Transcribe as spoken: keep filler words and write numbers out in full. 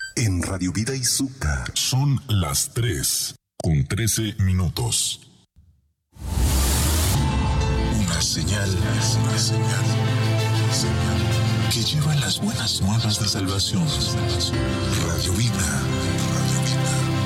En Radio Vida y Zucca. Son las tres con trece minutos. Una señal, una señal, señal que lleva las buenas nuevas de salvación. Radio Vida, Radio Vida.